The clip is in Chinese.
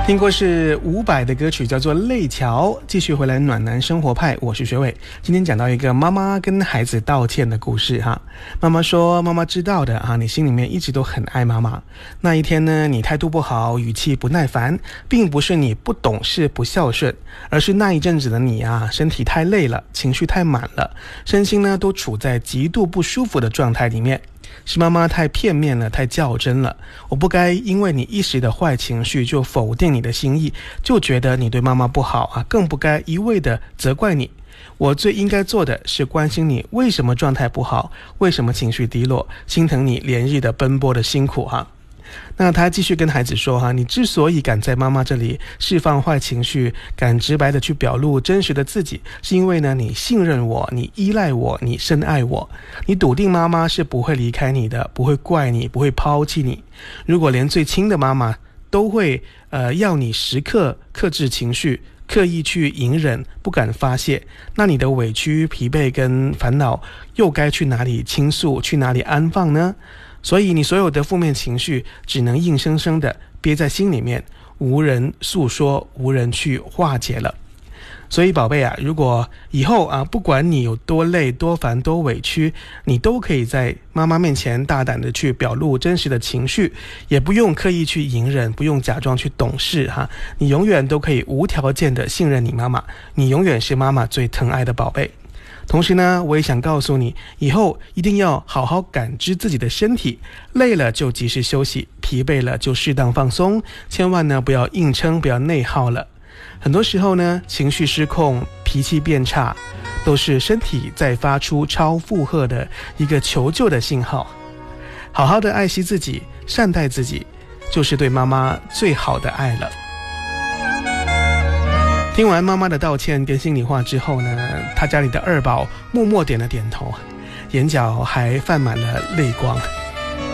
听过是伍佰的歌曲叫做《泪桥》，继续回来暖男生活派，我是学伟。今天讲到一个妈妈跟孩子道歉的故事哈。妈妈说，妈妈知道的啊，你心里面一直都很爱妈妈。那一天呢，你态度不好，语气不耐烦，并不是你不懂事不孝顺，而是那一阵子的你啊，身体太累了，情绪太满了，身心呢都处在极度不舒服的状态里面。是妈妈太片面了，太较真了。我不该因为你一时的坏情绪就否定你的心意，就觉得你对妈妈不好啊，更不该一味的责怪你。我最应该做的是关心你为什么状态不好，为什么情绪低落，心疼你连日的奔波的辛苦哈。那他继续跟孩子说哈，你之所以敢在妈妈这里释放坏情绪，敢直白的去表露真实的自己，是因为呢，你信任我，你依赖我，你深爱我，你笃定妈妈是不会离开你的，不会怪你，不会抛弃你。如果连最亲的妈妈都会要你时刻克制情绪，刻意去隐忍，不敢发泄，那你的委屈、疲惫跟烦恼又该去哪里倾诉，去哪里安放呢？所以你所有的负面情绪只能硬生生的憋在心里面，无人诉说，无人去化解了。所以宝贝啊，如果以后啊，不管你有多累、多烦、多委屈，你都可以在妈妈面前大胆的去表露真实的情绪，也不用刻意去隐忍，不用假装去懂事哈。你永远都可以无条件的信任你妈妈，你永远是妈妈最疼爱的宝贝。同时呢，我也想告诉你，以后一定要好好感知自己的身体，累了就及时休息，疲惫了就适当放松，千万呢不要硬撑，不要内耗了。很多时候呢，情绪失控，脾气变差，都是身体在发出超负荷的一个求救的信号。好好的爱惜自己，善待自己，就是对妈妈最好的爱了。听完妈妈的道歉跟心里话之后呢，他家里的二宝默默点了点头，眼角还泛满了泪光。